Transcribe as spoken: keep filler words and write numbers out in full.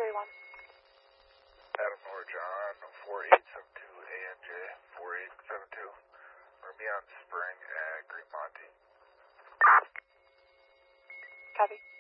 three one. Adam Nor John, four eight seven two A N J, four eight seven two. We're me on Spring at Green Monte. Copy.